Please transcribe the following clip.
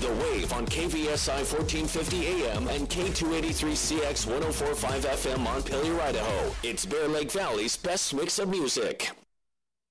The Wave on KVSI 1450 AM and K283CX 1045 FM Montpelier, Idaho. It's Bear Lake Valley's best mix of music.